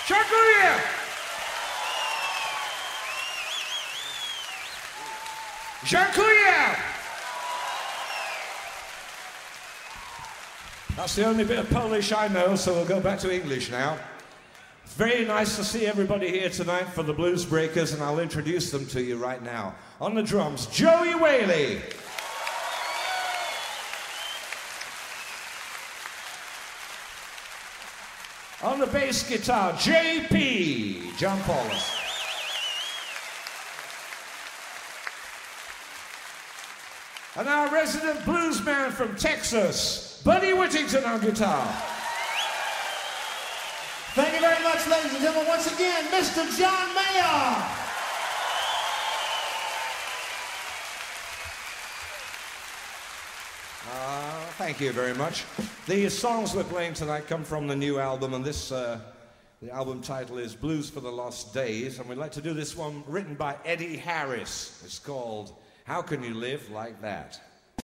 Jean-Claude! Jean-Claude! That's the only bit of Polish I know, so we'll go back to English now. Very nice to see everybody here tonight for the Blues Breakers, and I'll introduce them to you right now. On the drums, Joey Whaley. On the bass guitar, J.P. John Paulus. And our resident bluesman from Texas, Buddy Whittington on guitar. Thank you very much, ladies and gentlemen. Once again, Mr. John Mayer. Thank you very much. The songs we're playing tonight come from the new album, and this, the album title is Blues for the Lost Days, and we'd like to do this one written by Eddie Harris. It's called How Can You Live Like That?